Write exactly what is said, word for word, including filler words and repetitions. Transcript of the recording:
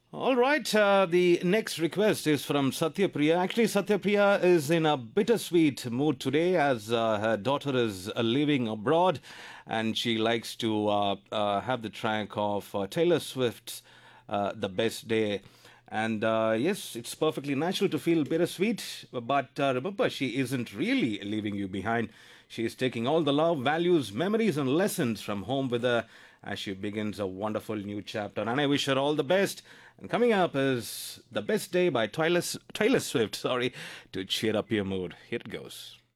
All right, uh, the next request is from Satyapriya. Actually, Satyapriya is in a bittersweet mood today as uh, her daughter is uh, living abroad and she likes to uh, uh, have the track of uh, Taylor Swift's uh, The Best Day. And uh, yes, it's perfectly natural to feel bittersweet, but uh, remember, she isn't really leaving you behind. She is taking all the love, values, memories, and lessons from home with her as she begins a wonderful new chapter. And I wish her all the best. And coming up is The Best Day by Taylor, Taylor Swift, sorry, to cheer up your mood. Here it goes.